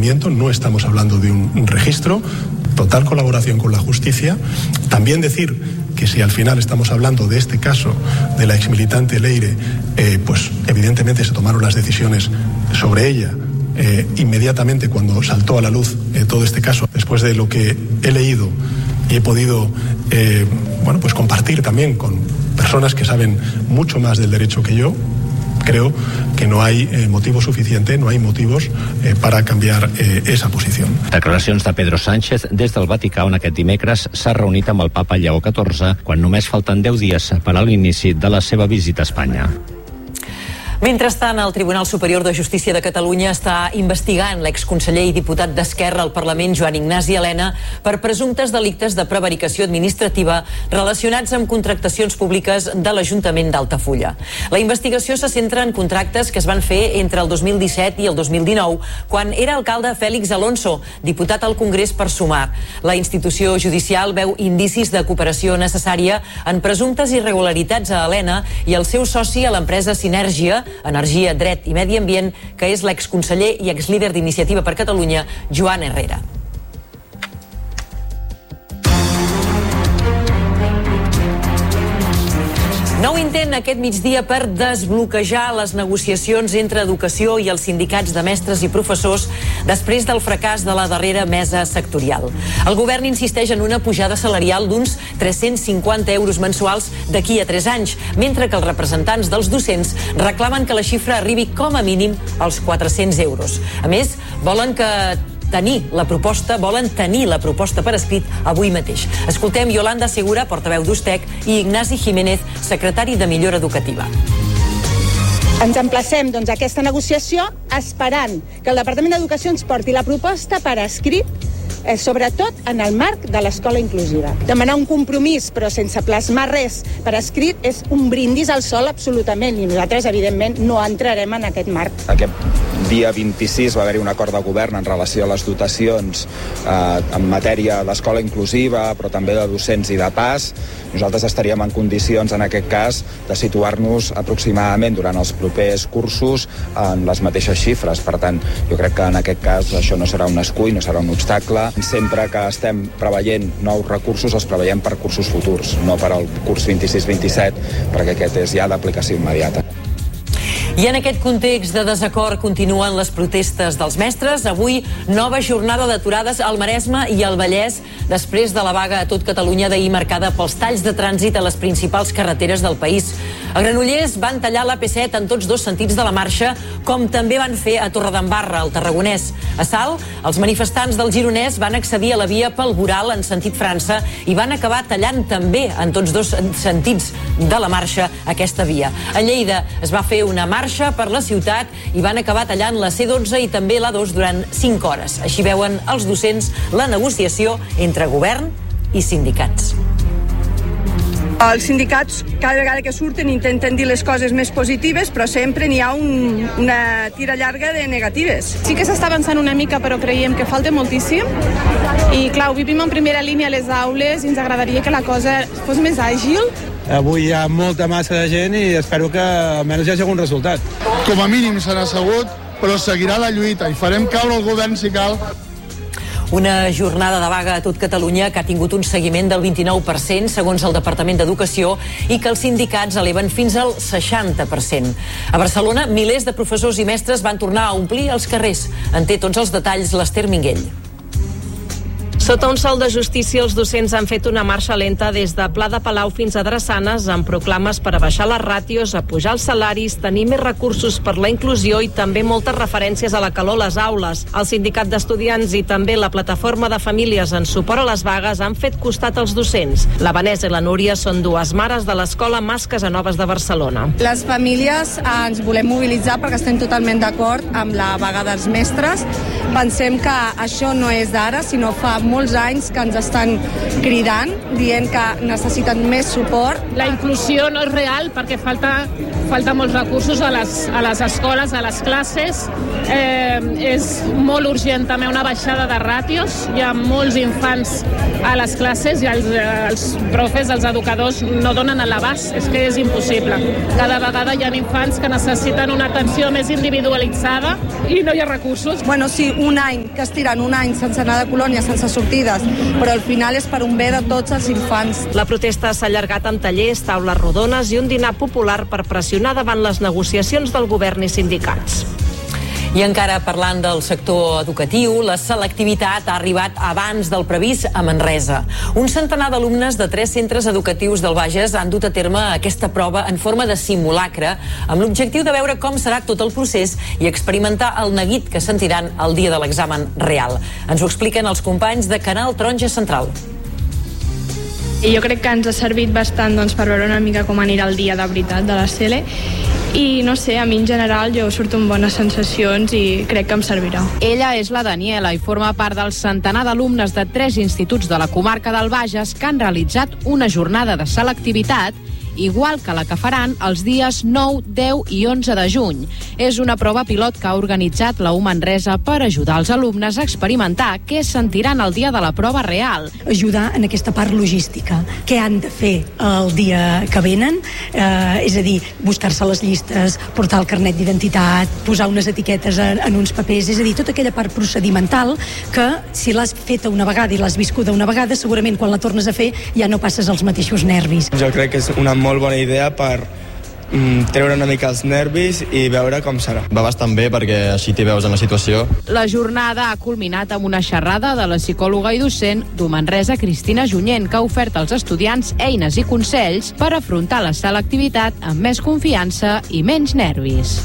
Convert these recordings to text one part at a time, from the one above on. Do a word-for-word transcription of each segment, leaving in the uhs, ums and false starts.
seguimiento, no estamos hablando de un registro, total colaboración con la justicia. También decir que si al final estamos hablando de este caso de la exmilitante Leire, eh, pues evidentemente se tomaron las decisiones sobre ella eh, inmediatamente cuando saltó a la luz eh, todo este caso, después de lo que he leído y he podido eh, bueno, pues compartir también con personas que saben mucho más del derecho que yo. Creo que no hay eh, motivo suficiente, no hay motivos eh, para canviar eh, esa posició. Declaracions de Pedro Sánchez des del Vaticà, on aquest dimecres s'ha reunit amb el papa Lleó catorze, quan només falten deu dies per a l'inici de la seva visita a Espanya. Mentrestant, el Tribunal Superior de Justícia de Catalunya està investigant l'exconseller i diputat d'Esquerra al Parlament, Joan Ignasi Elena, per presumptes delictes de prevaricació administrativa relacionats amb contractacions públiques de l'Ajuntament d'Altafulla. La investigació se centra en contractes que es van fer entre el dos mil disset i el dos mil dinou, quan era alcalde Fèlix Alonso, diputat al Congrés per Sumar. La institució judicial veu indicis de cooperació necessària en presumptes irregularitats a Elena i el seu soci a l'empresa Sinergia, Energia, Dret i Medi Ambient, que és l'exconseller i exlíder d'Iniciativa per Catalunya, Joan Herrera. Nou intent aquest migdia per desbloquejar les negociacions entre educació i els sindicats de mestres i professors després del fracàs de la darrera mesa sectorial. El govern insisteix en una pujada salarial d'uns tres-cents cinquanta euros mensuals d'aquí a tres anys, mentre que els representants dels docents reclamen que la xifra arribi com a mínim als quatre-cents euros. A més, volen que tenir la proposta, volen tenir la proposta per escrit avui mateix. Escoltem Yolanda Segura, portaveu d'Ustec, i Ignasi Jiménez, secretari de Millora Educativa. Ens emplacem doncs, a aquesta negociació esperant que el Departament d'Educació ens porti la proposta per escrit, eh, sobretot en el marc de l'escola inclusiva. Demanar un compromís però sense plasmar res per escrit és un brindis al sol absolutament, i nosaltres evidentment no entrarem en aquest marc. Aquest dia vint-i-sis va haver-hi un acord de govern en relació a les dotacions eh, en matèria d'escola inclusiva, però també de docents i de pas. Nosaltres estaríem en condicions, en aquest cas, de situar-nos aproximadament durant els propers cursos en les mateixes xifres. Per tant, jo crec que en aquest cas això no serà un escull, no serà un obstacle. Sempre que estem preveient nous recursos, els preveiem per cursos futurs, no per al curs vint-i-sis vint-i-set, perquè aquest és ja d'aplicació immediata. I en aquest context de desacord continuen les protestes dels mestres. Avui, nova jornada d'aturades al Maresme i al Vallès, després de la vaga a tot Catalunya d'ahir marcada pels talls de trànsit a les principals carreteres del país. A Granollers van tallar l'A P set en tots dos sentits de la marxa, com també van fer a Torredembarra, al Tarragonès. A Salt, els manifestants del Gironès van accedir a la via pel Boral en sentit França i van acabar tallant també en tots dos sentits de la marxa aquesta via. A Lleida es va fer una marxa per la ciutat i van acabar tallant la C dotze i també l'A dos durant cinc hores. Així veuen els docents la negociació entre govern i sindicats. Els sindicats, cada vegada que surten, intenten dir les coses més positives, però sempre n'hi ha un, una tira llarga de negatives. Sí que s'està avançant una mica, però creiem que falta moltíssim. I, clar, ho vivim en primera línia a les aules i ens agradaria que la cosa fos més àgil. Avui hi ha molta massa de gent i espero que almenys hi hagi algun resultat. Com a mínim s'han assegut, però seguirà la lluita i farem caure el govern si cal. Una jornada de vaga a tot Catalunya que ha tingut un seguiment del vint-i-nou per cent, segons el Departament d'Educació, i que els sindicats eleven fins al seixanta per cent. A Barcelona, milers de professors i mestres van tornar a omplir els carrers. En té tots els detalls l'Ester Minguell. Sota un sol de justícia, els docents han fet una marxa lenta des de Pla de Palau fins a Drassanes, amb proclames per a baixar les ràtios, a pujar els salaris, tenir més recursos per la inclusió i també moltes referències a la calor a les aules. El sindicat d'estudiants i també la plataforma de famílies en suport a les vagues han fet costat als docents. La Vanessa i la Núria són dues mares de l'escola Mas Casanovas de Barcelona. Les famílies ens volem mobilitzar perquè estem totalment d'acord amb la vaga dels mestres. Pensem que això no és d'ara, sinó fa molt molts anys que ens estan cridant, dient que necessiten més suport. La inclusió no és real perquè falta, falta molts recursos a les, a les escoles, a les classes. Eh, és molt urgent també una baixada de ràtios. Hi ha molts infants a les classes i els, els profes, els educadors, no donen a l'abast. És que és impossible. Cada vegada hi ha infants que necessiten una atenció més individualitzada i no hi ha recursos. Bueno, sí, un any, que estiren un any sense anar de colònia, sense sortides, però al final és per un bé de tots els infants. La protesta s'ha allargat amb tallers, taules rodones i un dinar popular per pressionar davant les negociacions del govern i sindicats. I encara parlant del sector educatiu, la selectivitat ha arribat abans del previst a Manresa. Un centenar d'alumnes de tres centres educatius del Bages han dut a terme aquesta prova en forma de simulacre amb l'objectiu de veure com serà tot el procés i experimentar el neguit que sentiran el dia de l'examen real. Ens ho expliquen els companys de Canal Taronja Central. I jo crec que ens ha servit bastant doncs, per veure una mica com anirà el dia de veritat de la C L E i no sé, a mi en general jo surto amb bones sensacions i crec que em servirà. Ella és la Daniela i forma part del centenar d'alumnes de tres instituts de la comarca del Bages que han realitzat una jornada de selectivitat igual que la que faran els dies nou, deu i onze de juny. És una prova pilot que ha organitzat la U Manresa per ajudar els alumnes a experimentar què sentiran el dia de la prova real. Ajudar en aquesta part logística. Què han de fer el dia que venen? Eh, és a dir, buscar-se les llistes, portar el carnet d'identitat, posar unes etiquetes en, en uns papers, és a dir, tota aquella part procedimental que si l'has feta una vegada i l'has viscuda una vegada, segurament quan la tornes a fer ja no passes els mateixos nervis. Jo crec que és una molt bona idea per mm, treure una mica els nervis i veure com serà. Va bastant bé perquè així t'hi veus en la situació. La jornada ha culminat amb una xerrada de la psicòloga i docent d'U Manresa, Cristina Junyent, que ha ofert als estudiants eines i consells per afrontar la selectivitat amb més confiança i menys nervis.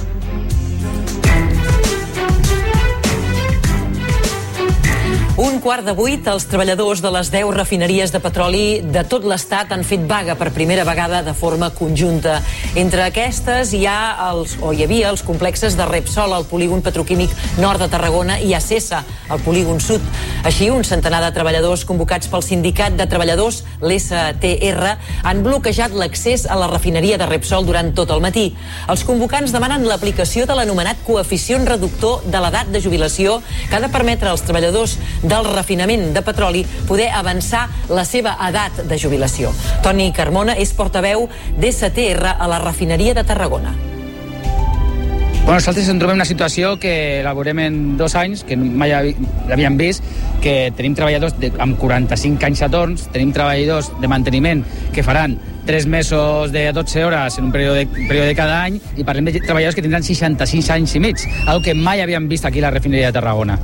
Un quart de vuit, els treballadors de les deu refineries de petroli de tot l'Estat han fet vaga per primera vegada de forma conjunta. Entre aquestes hi ha els, o hi havia els complexes de Repsol, al polígon petroquímic nord de Tarragona, i Acesa, al polígon sud. Així, un centenar de treballadors convocats pel sindicat de treballadors, l'S T R, han bloquejat l'accés a la refineria de Repsol durant tot el matí. Els convocants demanen l'aplicació de l'anomenat coeficient reductor de l'edat de jubilació que ha de permetre als treballadors del refinament de petroli poder avançar la seva edat de jubilació. Toni Carmona és portaveu d'S T R a la refineria de Tarragona. Bueno, nosaltres ens trobem una situació que la veurem en dos anys, que mai l'havíem vist, que tenim treballadors de, amb quaranta-cinc anys a torns, tenim treballadors de manteniment que faran tres mesos de dotze hores en un període, període de cada any, i parlem de treballadors que tindran seixanta-sis anys i mig, algo que mai havíem vist aquí a la refineria de Tarragona.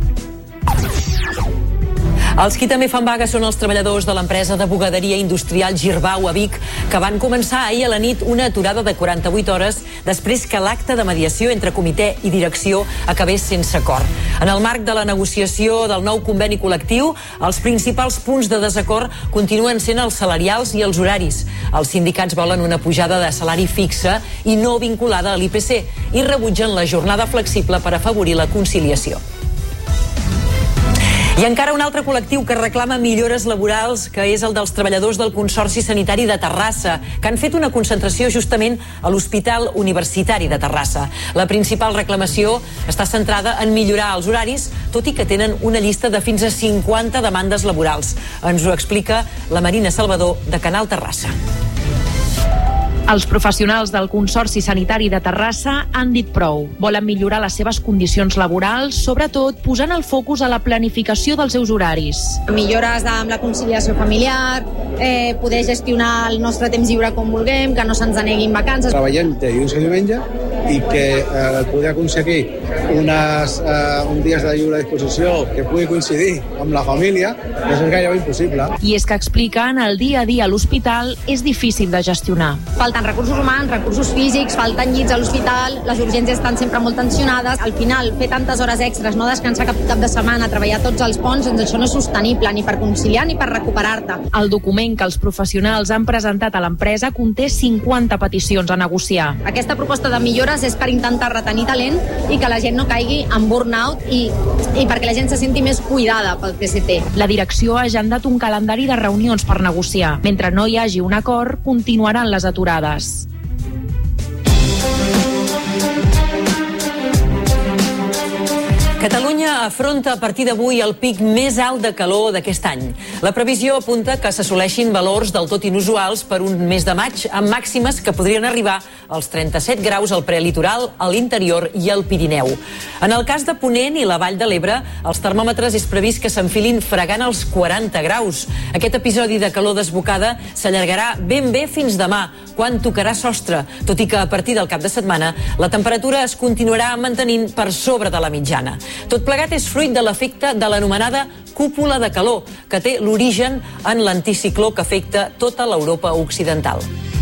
Els qui també fan vaga són els treballadors de l'empresa de bugaderia industrial Girbau a Vic, que van començar ahir a la nit una aturada de quaranta-vuit hores després que l'acte de mediació entre comitè i direcció acabés sense acord. En el marc de la negociació del nou conveni col·lectiu, els principals punts de desacord continuen sent els salarials i els horaris. Els sindicats volen una pujada de salari fixa i no vinculada a l'I P C i rebutgen la jornada flexible per afavorir la conciliació. I encara un altre col·lectiu que reclama millores laborals, que és el dels treballadors del Consorci Sanitari de Terrassa, que han fet una concentració justament a l'Hospital Universitari de Terrassa. La principal reclamació està centrada en millorar els horaris, tot i que tenen una llista de fins a cinquanta demandes laborals. Ens ho explica la Marina Salvador, de Canal Terrassa. Els professionals del Consorci Sanitari de Terrassa han dit prou. Volen millorar les seves condicions laborals, sobretot posant el focus a la planificació dels seus horaris. Millores amb la conciliació familiar, eh, poder gestionar el nostre temps lliure com vulguem, que no se'ns deneguin vacances. Treballem de dilluns a diumenge i que eh, poder aconseguir unes, eh, un dies de lliure disposició que pugui coincidir amb la família és gairebé impossible. I és que expliquen el dia a dia a l'hospital és difícil de gestionar. Falten falten recursos humans, recursos físics, falten llits a l'hospital, les urgències estan sempre molt tensionades. Al final, fer tantes hores extres, no descansar cap cap de setmana, treballar tots els ponts, doncs això no és sostenible ni per conciliar ni per recuperar-te. El document que els professionals han presentat a l'empresa conté cinquanta peticions a negociar. Aquesta proposta de millores és per intentar retenir talent i que la gent no caigui en burnout i, i perquè la gent se senti més cuidada pel T C T. La direcció ha agendat un calendari de reunions per negociar. Mentre no hi hagi un acord, continuaran les aturades. Catalunya afronta a partir d'avui el pic més alt de calor d'aquest any. La previsió apunta que s'assoleixin valors del tot inusuals per un mes de maig, amb màximes que podrien arribar als trenta-set graus al prelitoral, a l'interior i al Pirineu. En el cas de Ponent i la Vall de l'Ebre, els termòmetres és previst que s'enfilin fregant els quaranta graus. Aquest episodi de calor desbocada s'allargarà ben bé fins demà, quan tocarà sostre, tot i que a partir del cap de setmana la temperatura es continuarà mantenint per sobre de la mitjana. Tot plegat és fruit de l'efecte de l'anomenada cúpula de calor, que té l'origen en l'anticicló que afecta tota l'Europa occidental.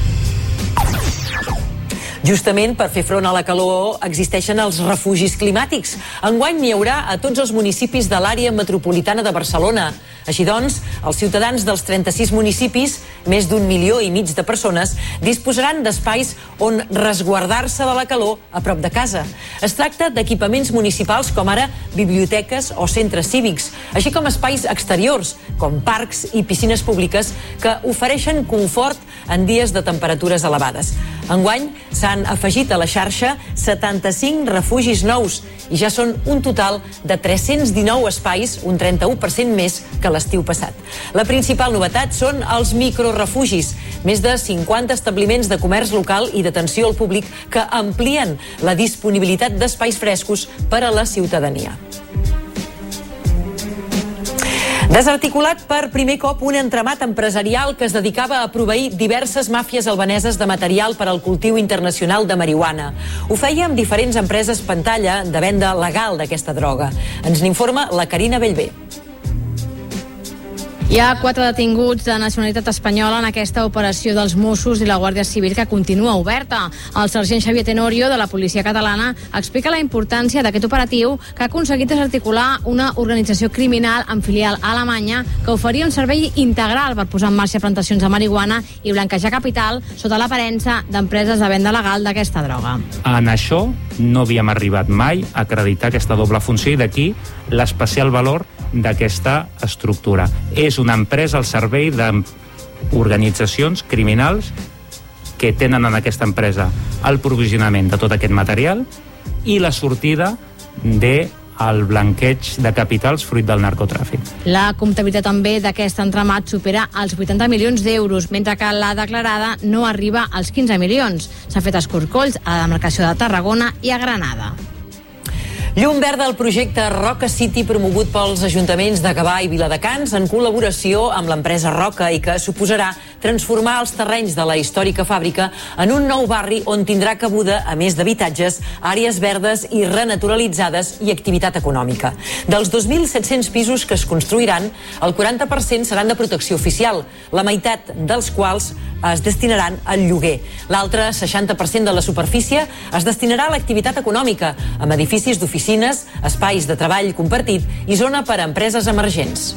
Justament per fer front a la calor existeixen els refugis climàtics. Enguany n'hi haurà a tots els municipis de l'àrea metropolitana de Barcelona. Així doncs, els ciutadans dels trenta-sis municipis, més d'un milió i mig de persones, disposaran d'espais on resguardar-se de la calor a prop de casa. Es tracta d'equipaments municipals com ara biblioteques o centres cívics, així com espais exteriors, com parcs i piscines públiques que ofereixen confort en dies de temperatures elevades. Enguany s'han afegit a la xarxa setanta-cinc refugis nous i ja són un total de tres-cents dinou espais, un trenta-u per cent més que l'estiu passat. La principal novetat són els microrefugis, més de cinquanta establiments de comerç local i d'atenció al públic que amplien la disponibilitat d'espais frescos per a la ciutadania. Desarticulat per primer cop un entramat empresarial que es dedicava a proveir diverses màfies albaneses de material per al cultiu internacional de marihuana. Ho feia amb diferents empreses pantalla de venda legal d'aquesta droga. Ens n'informa la Carina Bellver. Hi ha quatre detinguts de nacionalitat espanyola en aquesta operació dels Mossos i la Guàrdia Civil que continua oberta. El sergent Xavier Tenorio, de la policia catalana, explica la importància d'aquest operatiu que ha aconseguit desarticular una organització criminal amb filial a Alemanya que oferia un servei integral per posar en marxa plantacions de marihuana i blanquejar capital sota l'aparença d'empreses de venda legal d'aquesta droga. En això no havíem arribat mai a acreditar aquesta doble funció i d'aquí l'especial valor d'aquesta estructura. És una empresa al servei d'organitzacions criminals que tenen en aquesta empresa el provisionament de tot aquest material i la sortida del blanqueig de capitals fruit del narcotràfic. La comptabilitat també d'aquest entramat supera els vuitanta milions d'euros, mentre que la declarada no arriba als quinze milions. S'ha fet escorcolls a la demarcació de Tarragona i a Granada. Llum verda al projecte Roca City promogut pels ajuntaments de Gavà i Viladecans en col·laboració amb l'empresa Roca i que suposarà transformar els terrenys de la històrica fàbrica en un nou barri on tindrà cabuda, a més d'habitatges, àrees verdes i renaturalitzades i activitat econòmica. Dels dos mil set-cents pisos que es construiran, el quaranta per cent seran de protecció oficial, la meitat dels quals es destinaran al lloguer. L'altre seixanta per cent de la superfície es destinarà a l'activitat econòmica, amb edificis d'oficines, espais de treball compartit i zona per a empreses emergents.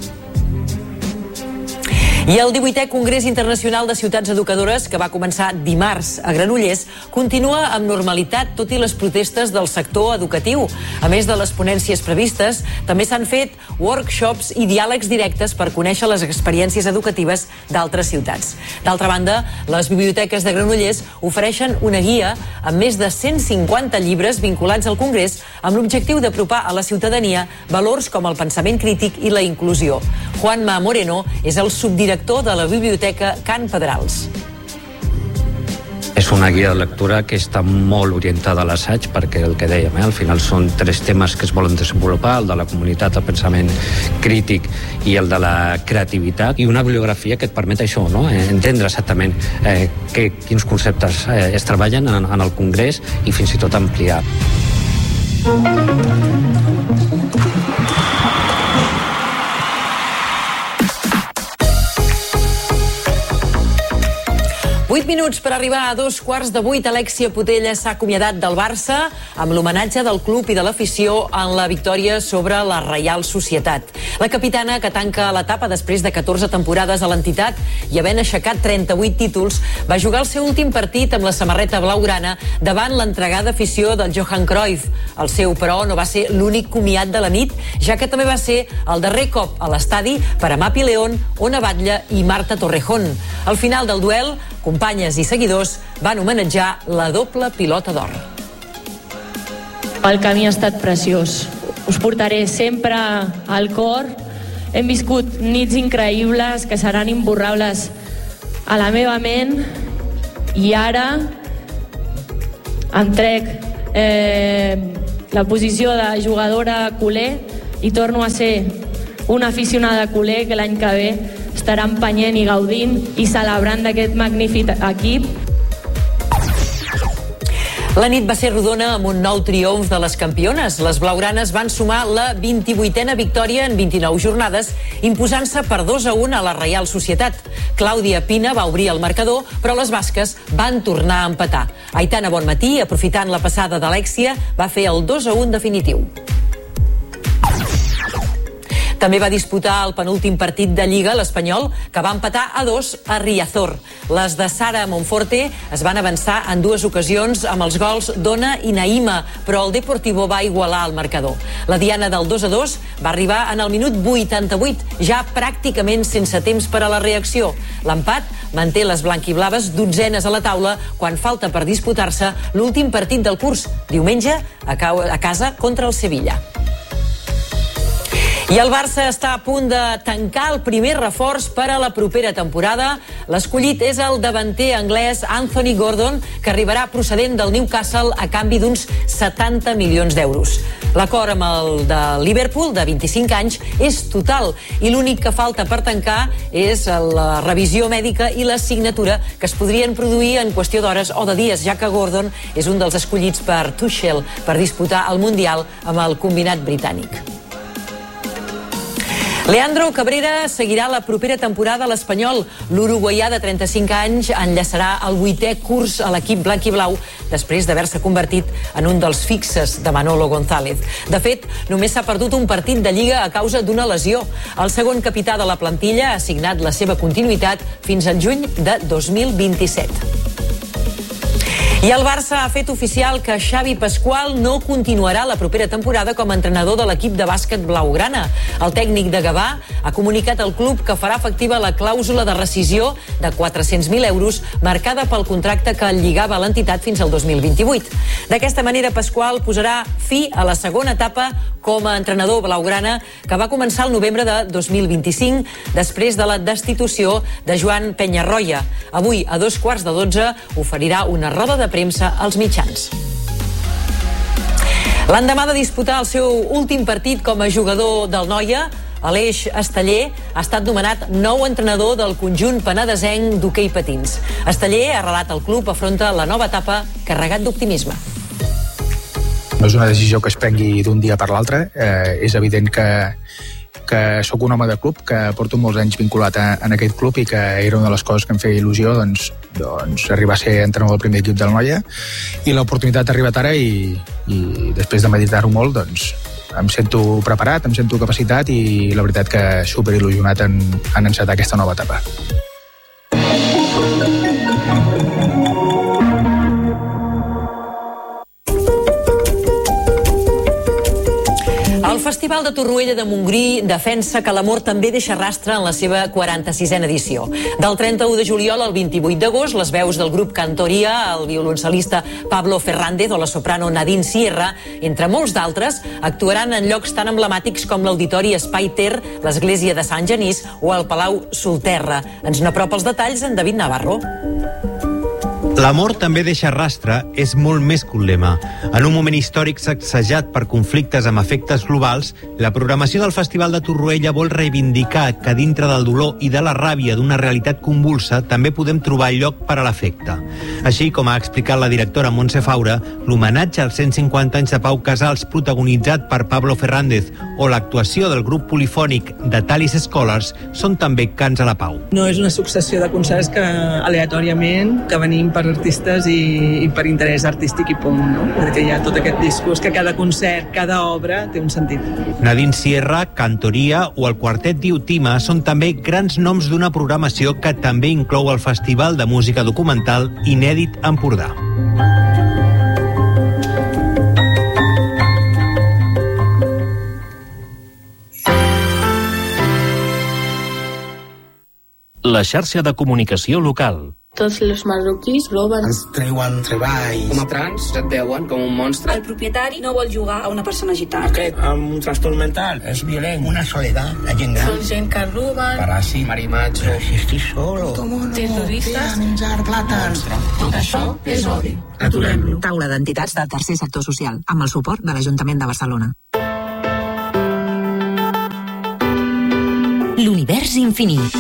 I el divuitè Congrés Internacional de Ciutats Educadores, que va començar dimarts a Granollers, continua amb normalitat tot i les protestes del sector educatiu. A més de les ponències previstes, també s'han fet workshops i diàlegs directes per conèixer les experiències educatives d'altres ciutats. D'altra banda, les biblioteques de Granollers ofereixen una guia amb més de cent cinquanta llibres vinculats al Congrés amb l'objectiu d'apropar a la ciutadania valors com el pensament crític i la inclusió. Juanma Moreno és el subdirector de la Biblioteca Can Pedrals. És una guia de lectura que està molt orientada a l'assaig perquè el que dèiem, eh, al final són tres temes que es volen desenvolupar, el de la comunitat, el pensament crític i el de la creativitat, i una bibliografia que et permet això, no? eh, entendre exactament eh, que, quins conceptes eh, es treballen en, en el Congrés i fins i tot ampliar. vuit minuts per arribar a dos quarts de vuit. Alexia Putella s'ha acomiadat del Barça amb l'homenatge del club i de l'afició en la victòria sobre la Reial Societat. La capitana, que tanca l'etapa després de catorze temporades a l'entitat i havent aixecat trenta-vuit títols, va jugar el seu últim partit amb la samarreta blaugrana davant l'entregada afició del Johan Cruyff. El seu, però, no va ser l'únic comiat de la nit, ja que també va ser el darrer cop a l'estadi per a Mapi León, Ona Batlle i Marta Torrejón. Al final del duel, companyes i seguidors van homenatjar la doble pilota d'or. El camí ha estat preciós. Us portaré sempre al cor. Hem viscut nits increïbles que seran imborrables a la meva ment i ara em trec eh, la posició de jugadora culer i torno a ser una aficionada culer que l'any que ve estarà empenyent i gaudint i celebrant d'aquest magnífic equip. La nit va ser rodona amb un nou triomf de les campiones. Les blaugranes van sumar la vint-i-vuitena victòria en vint-i-nou jornades, imposant-se per dos a un a la Reial Societat. Clàudia Pina va obrir el marcador, però les basques van tornar a empatar. Aitana Bonmatí, aprofitant la passada d'Alexia, va fer el dos a un definitiu. També va disputar el penúltim partit de Lliga, l'Espanyol, que va empatar a dos a Riazor. Les de Sara Monforte es van avançar en dues ocasions amb els gols d'Ona i Naïma, però el Deportivo va igualar el marcador. La diana del dos a dos va arribar en el minut vuitanta-vuit, ja pràcticament sense temps per a la reacció. L'empat manté les blanquiblaves dotzenes a la taula quan falta per disputar-se l'últim partit del curs, diumenge a casa contra el Sevilla. I el Barça està a punt de tancar el primer reforç per a la propera temporada. L'escollit és el davanter anglès Anthony Gordon, que arribarà procedent del Newcastle a canvi d'uns setanta milions d'euros. L'acord amb el de Liverpool, de vint-i-cinc anys, és total i l'únic que falta per tancar és la revisió mèdica i la signatura, que es podrien produir en qüestió d'hores o de dies, ja que Gordon és un dels escollits per Tuchel per disputar el Mundial amb el combinat britànic. Leandro Cabrera seguirà la propera temporada a l'Espanyol. L'uruguaià de trenta-cinc anys enllaçarà el vuitè curs a l'equip blanc i blau després d'haver-se convertit en un dels fixes de Manolo González. De fet, només s'ha perdut un partit de Lliga a causa d'una lesió. El segon capità de la plantilla ha signat la seva continuïtat fins al juny de dos mil vint-i-set. I el Barça ha fet oficial que Xavi Pasqual no continuarà la propera temporada com a entrenador de l'equip de bàsquet blaugrana. El tècnic de Gavà ha comunicat al club que farà efectiva la clàusula de rescisió de quatre-cents mil euros marcada pel contracte que el lligava a l'entitat fins al dos mil vint-i-vuit. D'aquesta manera, Pasqual posarà fi a la segona etapa com a entrenador blaugrana, que va començar el novembre de dos mil vint-i-cinc després de la destitució de Joan Penyarroia. Avui, a dos quarts de dotze, oferirà una roda de premsa als mitjans. L'endemà de disputar el seu últim partit com a jugador del Noia, Aleix Esteller ha estat nomenat nou entrenador del conjunt penedesenc d'hoquei patins. Esteller, arrelat al club, afronta la nova etapa carregat d'optimisme. No és una decisió que es prengui d'un dia per l'altre. Eh, és evident que que sóc un home de club, que porto molts anys vinculat a, en aquest club i que era una de les coses que em feia il·lusió doncs, doncs arribar a ser entrenador del primer equip del Noia, i l'oportunitat ha arribat ara i, i després de meditar-ho molt doncs, em sento preparat, em sento capacitat i la veritat que superil·lusionat en, en encetar aquesta nova etapa. El Festival de Torroella de Montgrí defensa que l'amor també deixa rastre en la seva quaranta-sisena edició. Del trenta-u de juliol al vint-i-vuit d'agost, les veus del grup Cantoria, el violoncel·lista Pablo Fernández o la soprano Nadine Sierra, entre molts d'altres, actuaran en llocs tan emblemàtics com l'Auditori Espai Ter, l'Església de Sant Genís o el Palau Solterra. Ens n'apropa els detalls en David Navarro. L'amor també deixa rastre és molt més que un lema. En un moment històric sacsejat per conflictes amb efectes globals, la programació del Festival de Torroella vol reivindicar que dintre del dolor i de la ràbia d'una realitat convulsa també podem trobar lloc per a l'afecte. Així, com ha explicat la directora Montse Faura, l'homenatge als cent cinquanta anys de Pau Casals protagonitzat per Pablo Fernández o l'actuació del grup polifònic de Talis Scholars són també cants a la pau. No és una successió de concerts que aleatòriament que venim per artistes i, i per interès artístic i punt, no? Perquè hi ha tot aquest discurs que cada concert, cada obra té un sentit. Nadine Sierra, Cantoria o el quartet Diotima són també grans noms d'una programació que també inclou el Festival de Música Documental Inèdit Empordà. La xarxa de comunicació local. Tots els marroquís roben. Ens treuen treball. Com a trans et veuen com un monstre. El propietari no vol jugar a una persona gitana. Aquest amb un trastorn mental és violent. Una soledat, la gent gran. Són gent que roben. Paràsit, marimatge. Però si estic solo. Terroristes. Menjar plàtans. Tot això és odi. Aturem-lo. Taula d'entitats del tercer sector social, amb el suport de l'Ajuntament de Barcelona. L'univers infinit.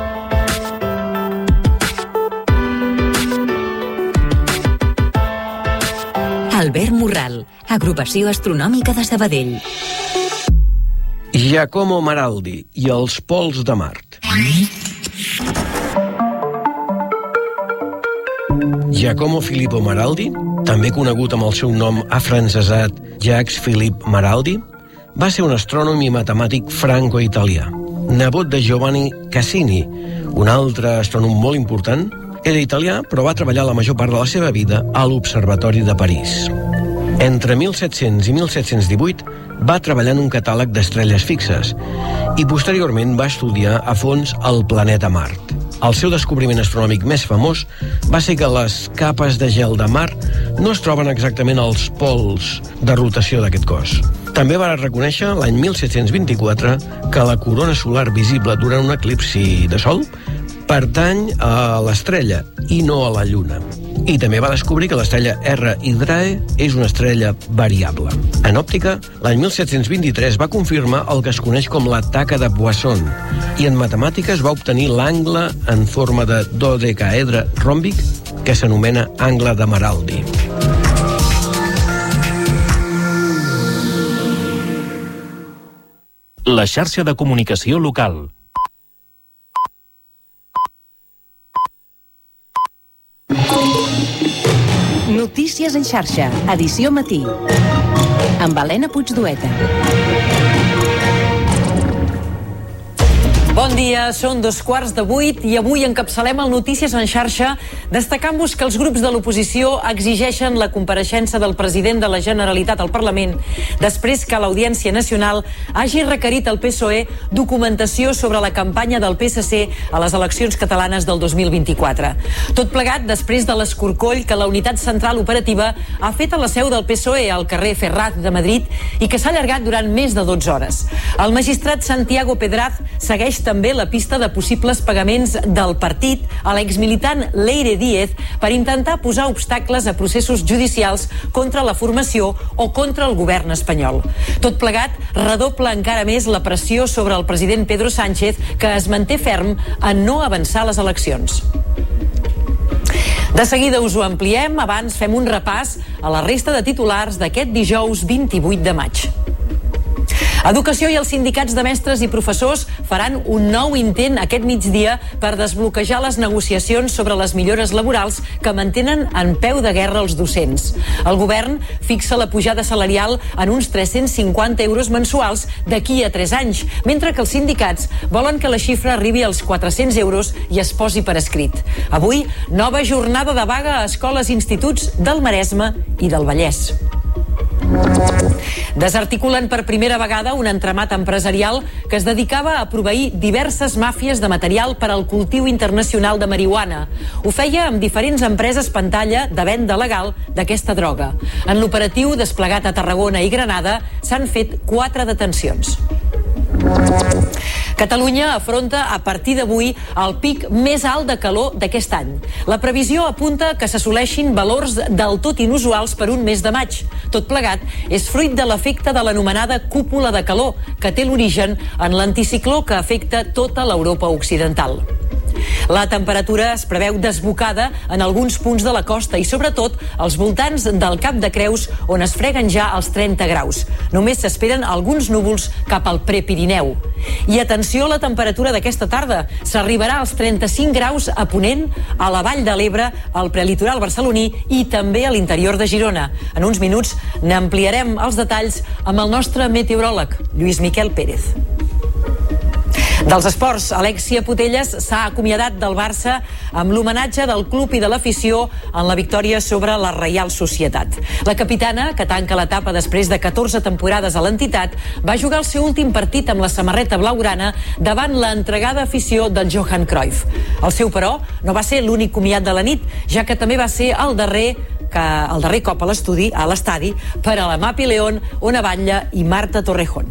Albert Morral, Agrupació Astronòmica de Sabadell. Giacomo Maraldi i els pols de Mart. Giacomo Filippo Maraldi, també conegut amb el seu nom afrancesat Jacques Philippe Maraldi, va ser un astrònom i matemàtic franco-italià, nebot de Giovanni Cassini, un altre astrònom molt important. Era italià, però va treballar la major part de la seva vida a l'Observatori de París. Entre mil set-cents i mil set-cents divuit va treballar en un catàleg d'estrelles fixes i posteriorment va estudiar a fons el planeta Mart. El seu descobriment astronòmic més famós va ser que les capes de gel de Mart no es troben exactament als pols de rotació d'aquest cos. També va reconèixer l'any mil set-cents vint-i-quatre que la corona solar visible durant un eclipsi de Sol pertany a l'estrella i no a la Lluna. I també va descobrir que l'estrella R Hydrae és una estrella variable. En òptica, l'any mil set-cents vint-i-tres va confirmar el que es coneix com la taca de Poisson i en matemàtiques va obtenir l'angle en forma de dodecàedre ròmbic que s'anomena angle de Maraldi. La xarxa de comunicació local. Notícies en xarxa, edició matí. Amb Helena Puigdueta. Bon dia, són dos quarts de vuit i avui encapçalem el Notícies en xarxa destacant-vos que els grups de l'oposició exigeixen la compareixença del president de la Generalitat al Parlament després que l'Audiència Nacional hagi requerit al P S O E documentació sobre la campanya del P S C a les eleccions catalanes del dos mil vint-i-quatre. Tot plegat després de l'escorcoll que la Unitat Central Operativa ha fet a la seu del P S O E al carrer Ferraz de Madrid i que s'ha allargat durant més de dotze hores. El magistrat Santiago Pedraz segueix també la pista de possibles pagaments del partit a l'exmilitant Leire Díez per intentar posar obstacles a processos judicials contra la formació o contra el govern espanyol. Tot plegat redobla encara més la pressió sobre el president Pedro Sánchez, que es manté ferm en no avançar les eleccions. De seguida us ho ampliem, abans fem un repàs a la resta de titulars d'aquest dijous vint-i-vuit de maig. Educació i els sindicats de mestres i professors faran un nou intent aquest migdia per desbloquejar les negociacions sobre les millores laborals que mantenen en peu de guerra els docents. El govern fixa la pujada salarial en uns tres-cents cinquanta euros mensuals d'aquí a tres anys, mentre que els sindicats volen que la xifra arribi als quatre-cents euros i es posi per escrit. Avui, nova jornada de vaga a escoles i instituts del Maresme i del Vallès. Desarticulen per primera vegada un entramat empresarial que es dedicava a proveir diverses màfies de material per al cultiu internacional de marihuana. Ho feia amb diferents empreses pantalla de venda legal d'aquesta droga. En l'operatiu desplegat a Tarragona i Granada s'han fet quatre detencions. Catalunya afronta a partir d'avui el pic més alt de calor d'aquest any. La previsió apunta que s'assoleixin valors del tot inusuals per un mes de maig. Tot plegat és fruit de l'efecte de l'anomenada cúpula de calor, que té l'origen en l'anticicló que afecta tota l'Europa occidental. La temperatura es preveu desbocada en alguns punts de la costa i sobretot als voltants del Cap de Creus, on es freguen ja els trenta graus. Només s'esperen alguns núvols cap al Prepirineu. I atenció a la temperatura d'aquesta tarda. S'arribarà als trenta-cinc graus a Ponent, a la Vall de l'Ebre, al prelitoral barceloní i també a l'interior de Girona. En uns minuts n'ampliarem els detalls amb el nostre meteoròleg, Lluís Miquel Pérez. Dels esports, Alexia Putellas s'ha acomiadat del Barça amb l'homenatge del club i de l'afició en la victòria sobre la Reial Societat. La capitana, que tanca l'etapa després de catorze temporades a l'entitat, va jugar el seu últim partit amb la samarreta blaugrana davant l'entregada afició del Johan Cruyff. El seu, però, no va ser l'únic comiat de la nit, ja que també va ser el darrer que el darrer cop a l'estudi, a l'estadi, per a la Mapi León, Ona Batlle i Marta Torrejón.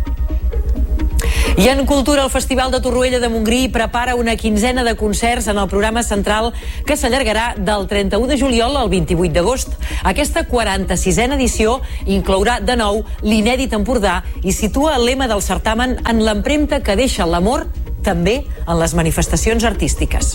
I en cultura, el Festival de Torroella de Montgrí prepara una quinzena de concerts en el programa central que s'allargarà del trenta-u de juliol al vint-i-vuit d'agost. Aquesta quaranta-sisena edició inclourà de nou l'inèdit Empordà i situa el lema del certamen en l'empremta que deixa l'amor també en les manifestacions artístiques.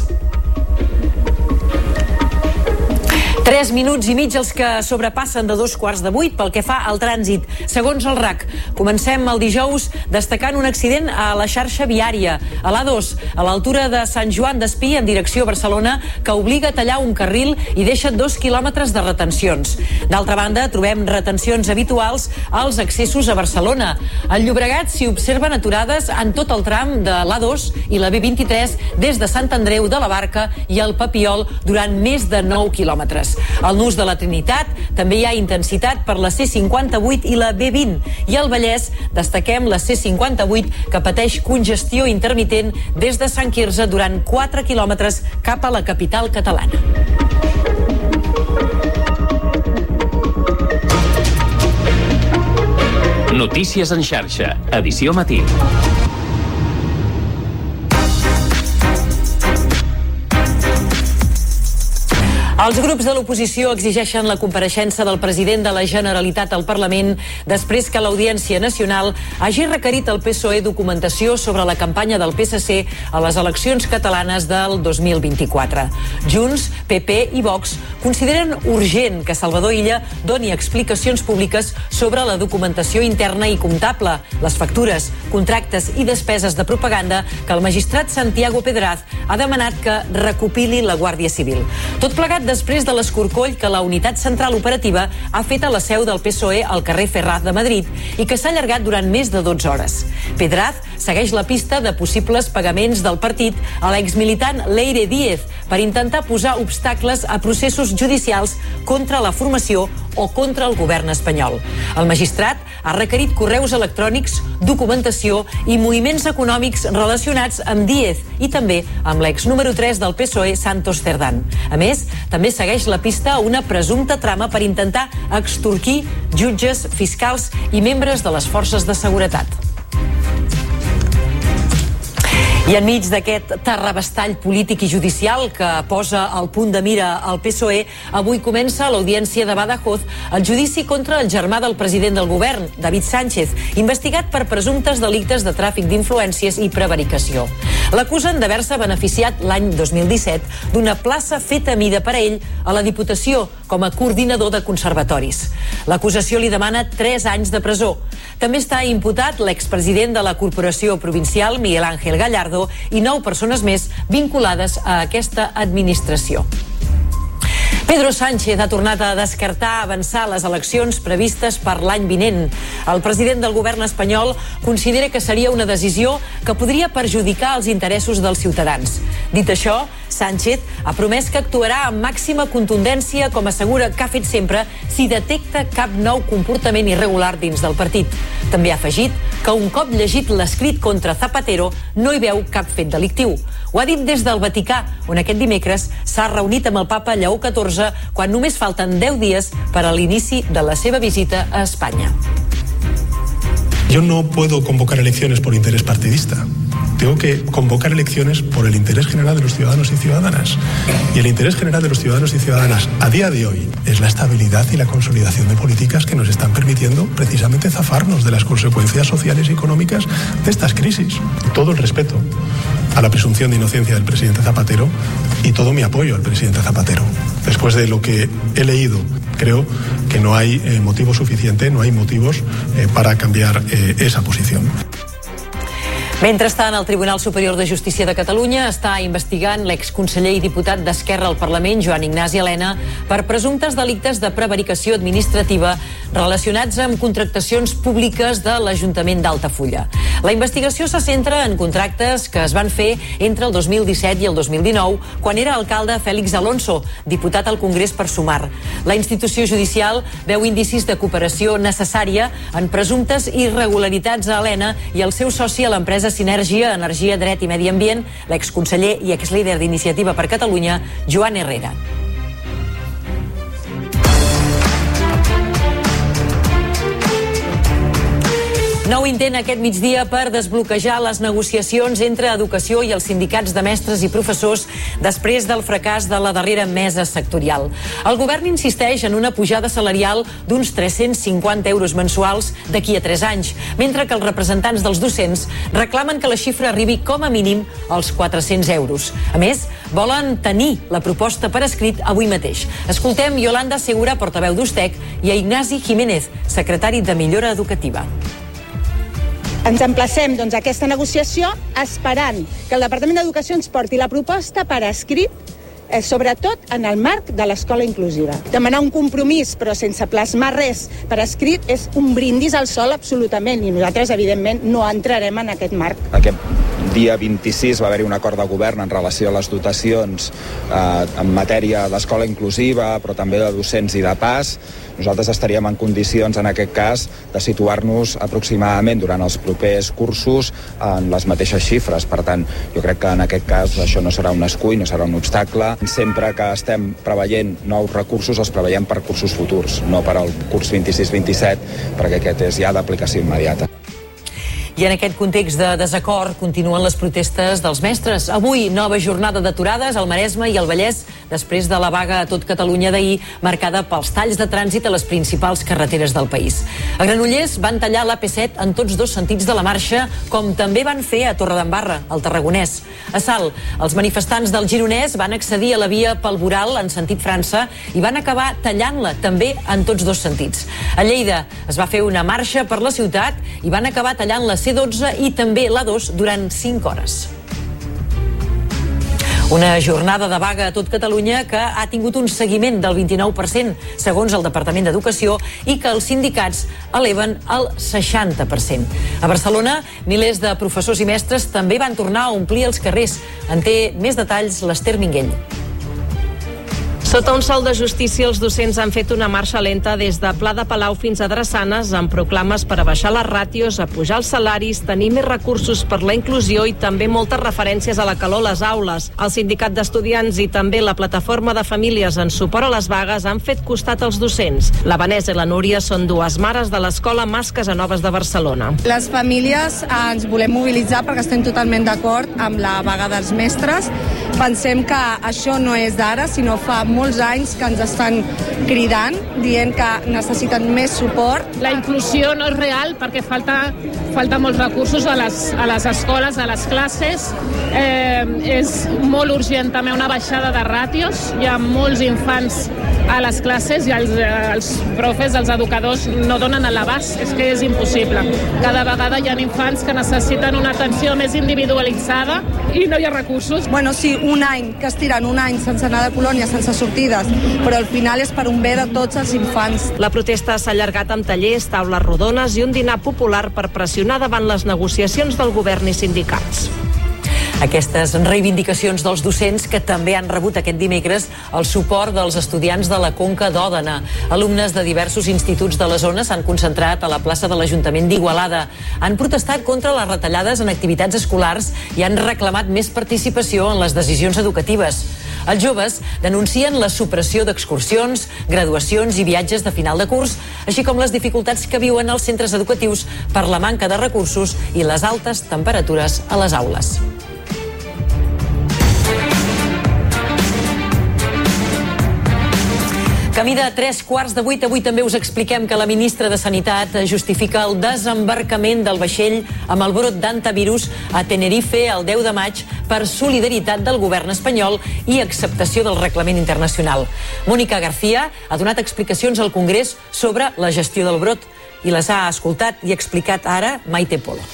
Tres minuts i mig els que sobrepassen de dos quarts de vuit pel que fa al trànsit. Segons el R A C, comencem el dijous destacant un accident a la xarxa viària, a l'A dos, a l'altura de Sant Joan d'Espí en direcció a Barcelona, que obliga a tallar un carril i deixa dos quilòmetres de retencions. D'altra banda, trobem retencions habituals als accessos a Barcelona. Al Llobregat s'hi observen aturades en tot el tram de l'A dos i la B vint-i-tres des de Sant Andreu de la Barca i el Papiol durant més de nou quilòmetres. Al Nus de la Trinitat també hi ha intensitat per la C cinquanta-vuit i la B vint, i al Vallès destaquem la C cinquanta-vuit, que pateix congestió intermitent des de Sant Quirze durant quatre quilòmetres cap a la capital catalana. Notícies en xarxa, edició matí. Els grups de l'oposició exigeixen la compareixença del president de la Generalitat al Parlament després que l'Audiència Nacional hagi requerit al P S O E documentació sobre la campanya del P S C a les eleccions catalanes del dos mil vint-i-quatre. Junts, P P i Vox consideren urgent que Salvador Illa doni explicacions públiques sobre la documentació interna i comptable, les factures, contractes i despeses de propaganda que el magistrat Santiago Pedraz ha demanat que recopili la Guàrdia Civil. Tot plegat després de l'escorcoll que la Unitat Central Operativa ha fet a la seu del P S O E al carrer Ferraz de Madrid i que s'ha allargat durant més de dotze hores. Pedraz segueix la pista de possibles pagaments del partit a l'exmilitant Leire Díez per intentar posar obstacles a processos judicials contra la formació o contra el govern espanyol. El magistrat ha requerit correus electrònics, documentació i moviments econòmics relacionats amb Díez i també amb l'ex número tres del P S O E, Santos Cerdán. A més, també segueix la pista a una presumpta trama per intentar extorquir jutges, fiscals i membres de les forces de seguretat. I enmig d'aquest terrabastall polític i judicial que posa al punt de mira al P S O E, avui comença a l'Audiència de Badajoz el judici contra el germà del president del govern, David Sánchez, investigat per presumptes delictes de tràfic d'influències i prevaricació. L'acusen d'haver-se beneficiat l'any dos mil disset d'una plaça feta a mida per a ell a la Diputació com a coordinador de conservatoris. L'acusació li demana tres anys de presó. També està imputat l'expresident de la Corporació Provincial, Miguel Ángel Gallardo, i nou persones més vinculades a aquesta administració. Pedro Sánchez ha tornat a descartar avançar les eleccions previstes per l'any vinent. El president del govern espanyol considera que seria una decisió que podria perjudicar els interessos dels ciutadans. Dit això, Sánchez ha promès que actuarà amb màxima contundència, com assegura que ha fet sempre, si detecta cap nou comportament irregular dins del partit. També ha afegit que un cop llegit l'escrit contra Zapatero no hi veu cap fet delictiu. Ho ha dit des del Vaticà, on aquest dimecres s'ha reunit amb el papa Lleó catorze quan només falten deu dies per a l'inici de la seva visita a Espanya. Yo no puedo convocar elecciones por interés partidista. tengo que convocar elecciones por el interés general de los ciudadanos y ciudadanas. Y el interés general de los ciudadanos y ciudadanas a día de hoy es la estabilidad y la consolidación de políticas que nos están permitiendo precisamente zafarnos de las consecuencias sociales y económicas de estas crisis. Todo el respeto a la presunción de inocencia del presidente Zapatero y todo mi apoyo al presidente Zapatero. Después de lo que he leído, creo que no hay eh, motivo suficiente, no hay motivos eh, para cambiar eh, esa posición. Mentrestant, el Tribunal Superior de Justícia de Catalunya està investigant l'exconseller i diputat d'Esquerra al Parlament, Joan Ignasi Elena, per presumptes delictes de prevaricació administrativa relacionats amb contractacions públiques de l'Ajuntament d'Altafulla. La investigació se centra en contractes que es van fer entre el dos mil disset i el dos mil dinou, quan era alcalde Félix Alonso, diputat al Congrés per Sumar. La institució judicial veu indicis de cooperació necessària en presumptes irregularitats a Elena i el seu soci a l'empresa Sinergia, Energia, Dret i Medi Ambient, l'exconseller i exlíder d'Iniciativa per Catalunya, Joan Herrera. Nou intent aquest migdia per desbloquejar les negociacions entre Educació i els sindicats de mestres i professors després del fracàs de la darrera mesa sectorial. El govern insisteix en una pujada salarial d'uns tres-cents cinquanta euros mensuals d'aquí a tres anys, mentre que els representants dels docents reclamen que la xifra arribi com a mínim als quatre-cents euros. A més, volen tenir la proposta per escrit avui mateix. Escoltem Yolanda Segura, portaveu d'Ustec, i a Ignasi Jiménez, secretari de Millora Educativa. Ens emplacem doncs, a aquesta negociació esperant que el Departament d'Educació ens porti la proposta per escrit, eh, sobretot en el marc de l'escola inclusiva. Demanar un compromís però sense plasmar res per escrit és un brindis al sol absolutament i nosaltres evidentment no entrarem en aquest marc. Aquest dia vint-i-sis va haver-hi un acord de govern en relació a les dotacions eh, en matèria d'escola inclusiva però també de docents i de pas. Nosaltres estaríem en condicions, en aquest cas, de situar-nos aproximadament durant els propers cursos en les mateixes xifres. Per tant, jo crec que en aquest cas això no serà un escull, no serà un obstacle. Sempre que estem preveient nous recursos, els preveiem per cursos futurs, no per al curs vint-i-sis vint-i-set, perquè aquest és ja d'aplicació immediata. I en aquest context de desacord continuen les protestes dels mestres. Avui, nova jornada d'aturades al Maresme i al Vallès després de la vaga a tot Catalunya d'ahir, marcada pels talls de trànsit a les principals carreteres del país. A Granollers van tallar l'A P set en tots dos sentits de la marxa, com també van fer a Torredembarra, al Tarragonès. A Salt, els manifestants del Gironès van accedir a la via pel Boral en sentit França i van acabar tallant-la, també en tots dos sentits. A Lleida es va fer una marxa per la ciutat i van acabar tallant la C dotze i també l'A dos durant cinc hores. Una jornada de vaga a tot Catalunya que ha tingut un seguiment del vint-i-nou per cent, segons el Departament d'Educació, i que els sindicats eleven al seixanta per cent. A Barcelona, milers de professors i mestres també van tornar a omplir els carrers. En té més detalls l'Ester Minguell. Sota un sol de justícia, els docents han fet una marxa lenta des de Pla de Palau fins a Drassanes, amb proclames per a baixar les ràtios, a pujar els salaris, tenir més recursos per la inclusió i també moltes referències a la calor a les aules. El sindicat d'estudiants i també la plataforma de famílies en suport a les vagues han fet costat als docents. La Vanessa i la Núria són dues mares de l'escola Mas Casanovas de Barcelona. Les famílies ens volem mobilitzar perquè estem totalment d'acord amb la vaga dels mestres. Pensem que això no és d'ara, sinó fa molts anys que ens estan cridant, dient que necessiten més suport. La inclusió no és real perquè falta, falta molts recursos a les, a les escoles, a les classes. Eh, és molt urgent també una baixada de ràtios. Hi ha molts infants a les classes i els, els profes, els educadors no donen a l'abast, és que és impossible. Cada vegada hi ha infants que necessiten una atenció més individualitzada i no hi ha recursos. Bueno, sí, un any, que es tiren un any sense anar de colònia, sense sortides, però al final és per un bé de tots els infants. La protesta s'ha allargat amb tallers, taules rodones i un dinar popular per pressionar davant les negociacions del govern i sindicats. Aquestes reivindicacions dels docents que també han rebut aquest dimecres el suport dels estudiants de la Conca d'Òdena. Alumnes de diversos instituts de la zona s'han concentrat a la plaça de l'Ajuntament d'Igualada. Han protestat contra les retallades en activitats escolars i han reclamat més participació en les decisions educatives. Els joves denuncien la supressió d'excursions, graduacions i viatges de final de curs, així com les dificultats que viuen els centres educatius per la manca de recursos i les altes temperatures a les aules. Camí de tres quarts de vuit, avui també us expliquem que la ministra de Sanitat justifica el desembarcament del vaixell amb el brot d'antivirus a Tenerife el deu de maig per solidaritat del govern espanyol i acceptació del reglament internacional. Mónica García ha donat explicacions al Congrés sobre la gestió del brot i les ha escoltat i explicat ara Maite Polo.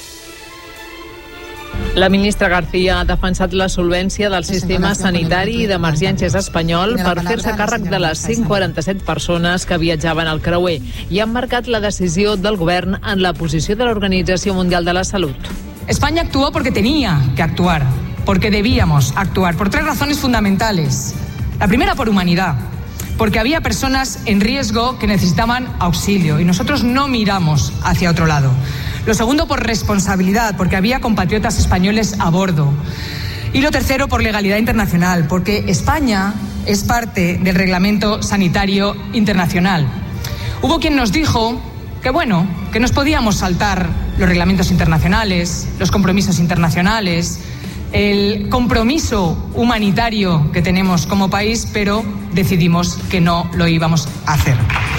La ministra García ha defensat la solvència del sistema sanitari i d'emergències espanyol per fer-se càrrec de les cent quaranta-set persones que viatjaven al creuer i ha marcat la decisió del govern en la posició de l'Organització Mundial de la Salut. España actuó porque tenía que actuar, porque debíamos actuar, por tres razones fundamentales. La primera, por humanidad, porque había personas en riesgo que necesitaban auxilio y nosotros no miramos hacia otro lado. Lo segundo, por responsabilidad, porque había compatriotas españoles a bordo. Y lo tercero, por legalidad internacional, porque España es parte del Reglamento Sanitario Internacional. Hubo quien nos dijo que, bueno, que nos podíamos saltar los reglamentos internacionales, los compromisos internacionales, el compromiso humanitario que tenemos como país, pero decidimos que no lo íbamos a hacer.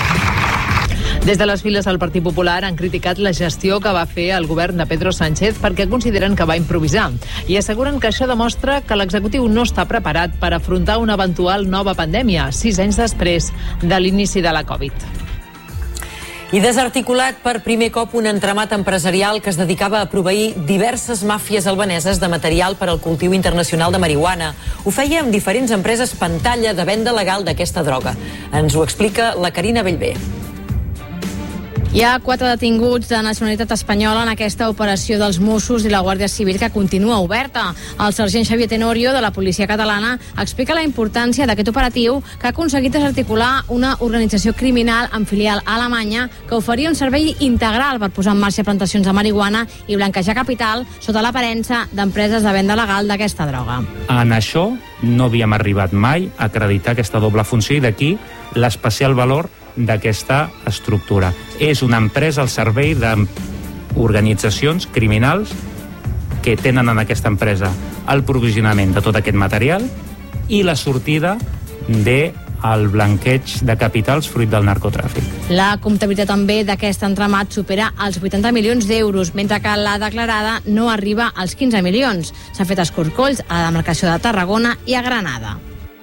Des de les files del Partit Popular han criticat la gestió que va fer el govern de Pedro Sánchez perquè consideren que va improvisar i asseguren que això demostra que l'executiu no està preparat per afrontar una eventual nova pandèmia, sis anys després de l'inici de la Covid. I desarticulat per primer cop un entramat empresarial que es dedicava a proveir diverses màfies albaneses de material per al cultiu internacional de marihuana. Ho feia amb diferents empreses pantalla de venda legal d'aquesta droga. Ens ho explica la Carina Bellver. Hi ha quatre detinguts de nacionalitat espanyola en aquesta operació dels Mossos i la Guàrdia Civil que continua oberta. El sergent Xavier Tenorio, de la policia catalana, explica la importància d'aquest operatiu que ha aconseguit desarticular una organització criminal amb filial a Alemanya que oferia un servei integral per posar en marxa plantacions de marihuana i blanquejar capital sota l'aparença d'empreses de venda legal d'aquesta droga. En això no havíem arribat mai a acreditar aquesta doble funció i d'aquí l'especial valor d'aquesta estructura. És una empresa al servei d'organitzacions criminals que tenen en aquesta empresa el provisionament de tot aquest material i la sortida del blanqueig de capitals fruit del narcotràfic. La comptabilitat també d'aquest entramat supera els vuitanta milions d'euros, mentre que la declarada no arriba als quinze milions. S'han fet escorcolls a la demarcació de Tarragona i a Granada.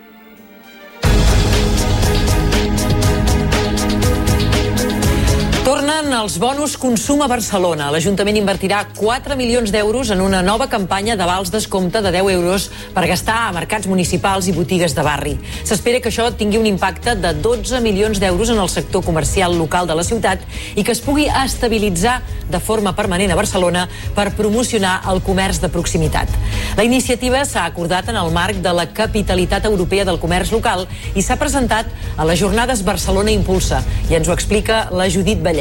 Tornen els bonus consum a Barcelona. L'Ajuntament invertirà quatre milions d'euros en una nova campanya d'avals descompte de deu euros per gastar a mercats municipals i botigues de barri. S'espera que això tingui un impacte de dotze milions d'euros en el sector comercial local de la ciutat i que es pugui estabilitzar de forma permanent a Barcelona per promocionar el comerç de proximitat. La iniciativa s'ha acordat en el marc de la capitalitat europea del comerç local i s'ha presentat a les jornades Barcelona Impulsa. I ens ho explica la Judit Vallès.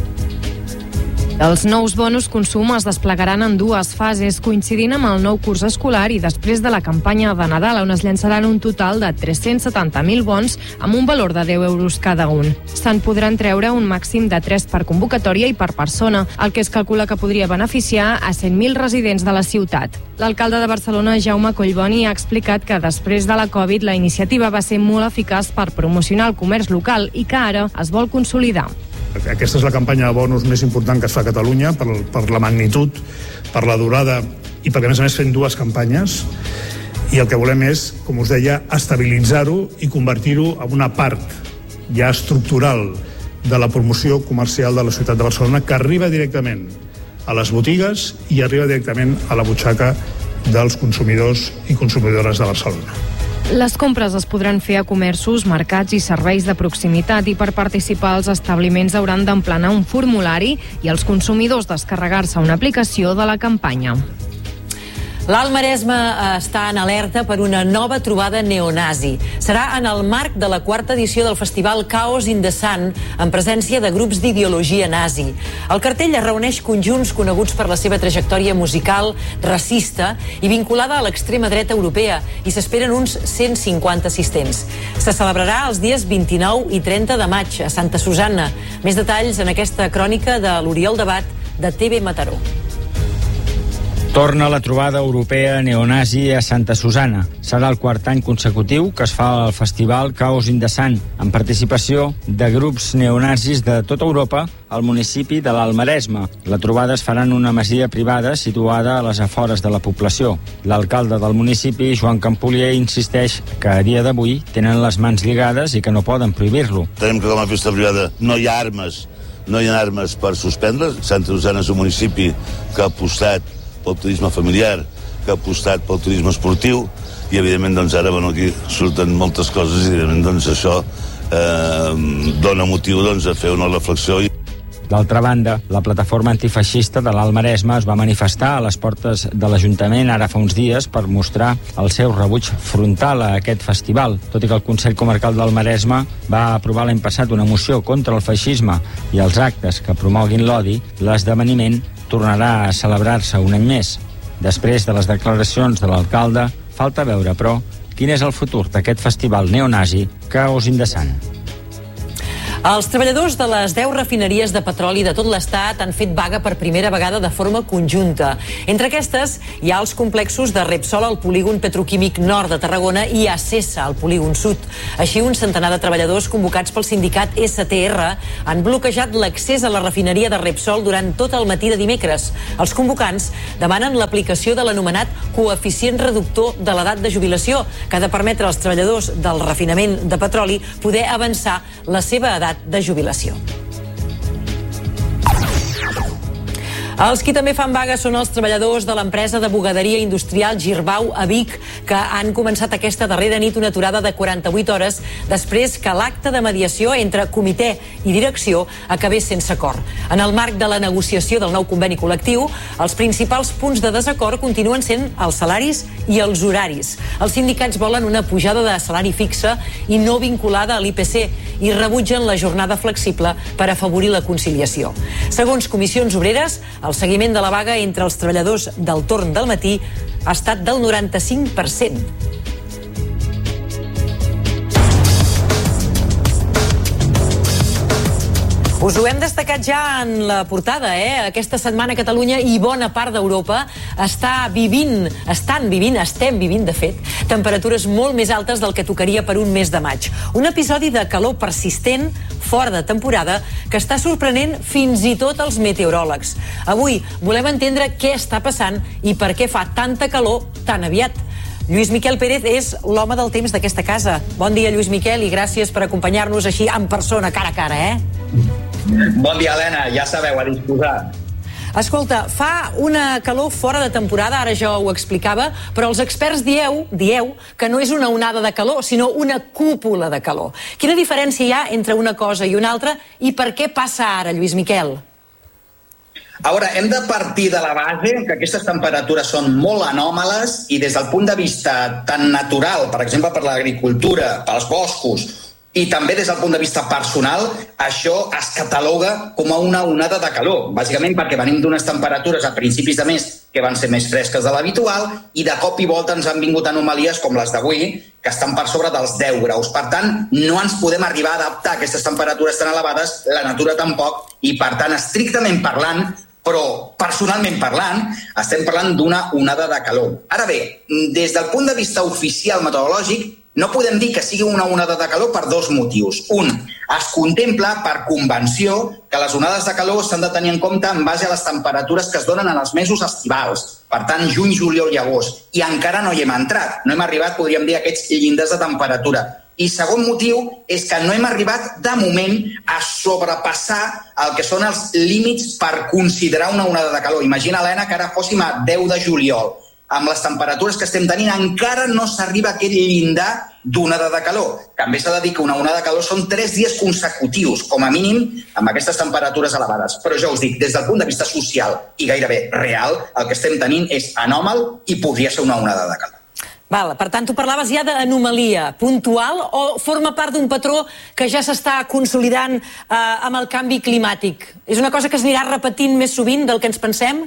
Els nous bonus consum es desplegaran en dues fases, coincidint amb el nou curs escolar i després de la campanya de Nadal, on es llançaran un total de tres-cents setanta mil bons amb un valor de deu euros cada un. Se'n podran treure un màxim de tres per convocatòria i per persona, el que es calcula que podria beneficiar a cent mil residents de la ciutat. L'alcalde de Barcelona, Jaume Collboni, ha explicat que després de la Covid la iniciativa va ser molt eficaç per promocionar el comerç local i que ara es vol consolidar. Aquesta és la campanya de bonus més important que es fa a Catalunya per, per la magnitud, per la durada i perquè a més a més fem dues campanyes i el que volem és, com us deia, estabilitzar-ho i convertir-ho en una part ja estructural de la promoció comercial de la ciutat de Barcelona que arriba directament a les botigues i arriba directament a la butxaca dels consumidors i consumidores de Barcelona. Les compres es podran fer a comerços, mercats i serveis de proximitat i per participar els establiments hauran d'emplenar un formulari i els consumidors descarregar-se una aplicació de la campanya. L'Alt Maresme està en alerta per una nova trobada neonazi. Serà en el marc de la quarta edició del festival Chaos in the Sun, en presència de grups d'ideologia nazi. El cartell reuneix conjunts coneguts per la seva trajectòria musical racista i vinculada a l'extrema dreta europea, i s'esperen uns cent cinquanta assistents. Se celebrarà els dies vint-i-nou i trenta de maig a Santa Susanna. Més detalls en aquesta crònica de l'Oriol Debat de T V Mataró. Torna la trobada europea neonazi a Santa Susanna. Serà el quart any consecutiu que es fa el festival Chaos in the Sun, amb participació de grups neonazis de tota Europa al municipi de l'Alt Maresme. La trobada es farà en una masia privada situada a les afores de la població. L'alcalde del municipi, Joan Campolier, insisteix que a dia d'avui tenen les mans lligades i que no poden prohibir-lo. Tenim que com a festa privada no hi ha armes, no hi ha armes per suspendre. Santa Susanna és un municipi que ha apostat pel turisme familiar, que ha apostat pel turisme esportiu, i evidentment doncs ara bueno, aquí surten moltes coses i evidentment doncs això eh, dona motiu doncs a fer una reflexió. D'altra banda, la plataforma antifeixista de l'Alt Maresme es va manifestar a les portes de l'Ajuntament ara fa uns dies per mostrar el seu rebuig frontal a aquest festival, tot i que el Consell Comarcal del Maresme va aprovar l'any passat una moció contra el feixisme i els actes que promoguin l'odi. L'esdeveniment tornarà a celebrar-se un any més. Després de les declaracions de l'alcalde, falta veure, però, quin és el futur d'aquest festival neonazi Chaos in the Sun. Els treballadors de les deu refineries de petroli de tot l'Estat han fet vaga per primera vegada de forma conjunta. Entre aquestes hi ha els complexos de Repsol al polígon petroquímic nord de Tarragona i Acesa al polígon sud. Així, un centenar de treballadors convocats pel sindicat S T R han bloquejat l'accés a la refineria de Repsol durant tot el matí de dimecres. Els convocants demanen l'aplicació de l'anomenat coeficient reductor de l'edat de jubilació, que ha de permetre als treballadors del refinament de petroli poder avançar la seva edat de jubilació. Els qui també fan vaga són els treballadors de l'empresa de bugaderia industrial Girbau a Vic, que han començat aquesta darrera nit una aturada de quaranta-vuit hores després que l'acte de mediació entre comitè i direcció acabés sense acord. En el marc de la negociació del nou conveni col·lectiu, els principals punts de desacord continuen sent els salaris i els horaris. Els sindicats volen una pujada de salari fixa i no vinculada a l'I P C i rebutgen la jornada flexible per afavorir la conciliació. Segons Comissions Obreres, el seguiment de la vaga entre els treballadors del torn del matí ha estat del noranta-cinc per cent. Us ho hem destacat ja en la portada, eh? Aquesta setmana Catalunya i bona part d'Europa està vivint, estan vivint, estem vivint, de fet, temperatures molt més altes del que tocaria per un mes de maig. Un episodi de calor persistent, fora de temporada, que està sorprenent fins i tot els meteoròlegs. Avui volem entendre què està passant i per què fa tanta calor tan aviat. Lluís Miquel Pérez és l'home del temps d'aquesta casa. Bon dia, Lluís Miquel, i gràcies per acompanyar-nos així en persona, cara a cara, eh? Bon dia, Helena. Ja sabeu, a disposar. Escolta, fa una calor fora de temporada, ara ja ho explicava, però els experts dieu, dieu que no és una onada de calor, sinó una cúpula de calor. Quina diferència hi ha entre una cosa i una altra i per què passa ara, Lluís Miquel? A veure, hem de partir de la base que aquestes temperatures són molt anòmales i des del punt de vista tan natural, per exemple per l'agricultura, pels boscos, i també des del punt de vista personal, això es cataloga com a una onada de calor, bàsicament perquè venim d'unes temperatures a principis de mes que van ser més fresques de l'habitual i de cop i volta ens han vingut anomalies com les d'avui, que estan per sobre dels deu graus. Per tant, no ens podem arribar a adaptar a aquestes temperatures tan elevades, la natura tampoc, i per tant, estrictament parlant, però personalment parlant, estem parlant d'una onada de calor. Ara bé, des del punt de vista oficial meteorològic, no podem dir que sigui una onada de calor per dos motius. Un, es contempla per convenció que les onades de calor s'han de tenir en compte en base a les temperatures que es donen en els mesos estivals, per tant, juny, juliol i agost, i encara no hi hem entrat, no hem arribat, podríem dir, a aquests llindars de temperatura. I segon motiu és que no hem arribat, de moment, a sobrepassar el que són els límits per considerar una onada de calor. Imagina, Helena, que ara fóssim a deu de juliol. Amb les temperatures que estem tenint, encara no s'arriba a aquest llindar d'onada de calor. També s'ha de dir que una onada de calor són tres dies consecutius, com a mínim, amb aquestes temperatures elevades. Però ja us dic, des del punt de vista social i gairebé real, el que estem tenint és anòmal i podria ser una onada de calor. Val, per tant, tu parlaves ja d'anomalia puntual o forma part d'un patró que ja s'està consolidant eh, amb el canvi climàtic? És una cosa que es anirà repetint més sovint del que ens pensem?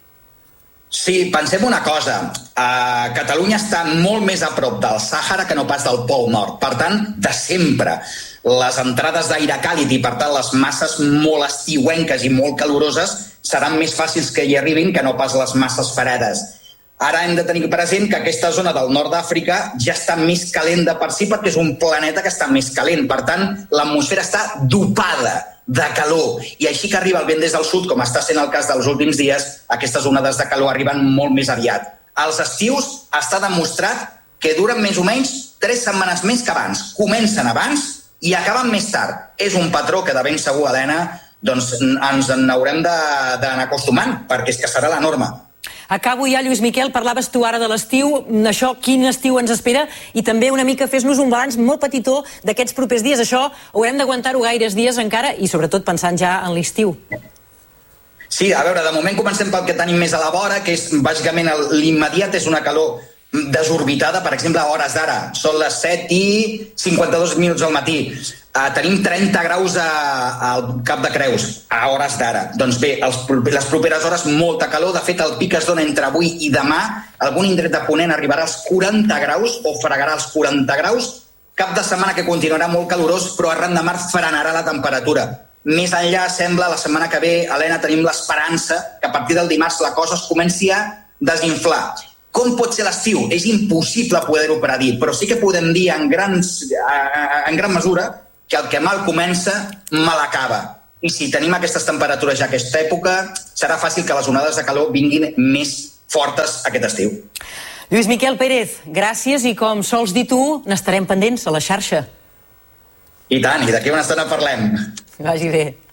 Sí, pensem una cosa. Uh, Catalunya està molt més a prop del Sàhara que no pas del Pol Nord. Per tant, de sempre, les entrades d'aire càlid i, per tant, les masses molt estiuenques i molt caloroses seran més fàcils que hi arribin que no pas les masses fredes. Ara hem de tenir present que aquesta zona del nord d'Àfrica ja està més calent de per si perquè és un planeta que està més calent. Per tant, l'atmosfera està dopada de calor. I així que arriba el vent des del sud, com està sent el cas dels últims dies, aquestes onades de calor arriben molt més aviat. Els estius està demostrat que duren més o menys tres setmanes més que abans. Comencen abans i acaben més tard. És un patró que de ben segur, Helena, doncs ens n'haurem d'anar acostumant, perquè és que serà la norma. Acabo ja, Lluís Miquel, parlaves tu ara de l'estiu, això, quin estiu ens espera, i també una mica fes-nos un balanç molt petitó d'aquests propers dies. Això haurem d'aguantar-ho gaires dies encara i sobretot pensant ja en l'estiu. Sí, a veure, de moment comencem pel que tenim més a la vora, que és bàsicament l'immediat, és una calor desorbitada, per exemple, a hores d'ara. Són les set i cinquanta-dos minuts al matí. Uh, tenim trenta graus a, al Cap de Creus, a hores d'ara. Doncs bé, els, les properes hores, molta calor. De fet, el pic es dona entre avui i demà. Algun indret de ponent arribarà als quaranta graus o fregarà als quaranta graus. Cap de setmana que continuarà molt calorós, però arran de mar frenarà la temperatura. Més enllà, sembla, la setmana que ve, Helena, tenim l'esperança que a partir del dimarts la cosa es comenci a desinflar. Com pot ser l'estiu? És impossible poder-ho predir, però sí que podem dir en, grans, en gran mesura que el que mal comença, mal acaba. I si tenim aquestes temperatures ja a aquesta època, serà fàcil que les onades de calor vinguin més fortes aquest estiu. Lluís Miquel Pérez, gràcies, i com sols dir tu, n'estarem pendents a la xarxa. I tant, i d'aquí una estona parlem. Que vagi bé.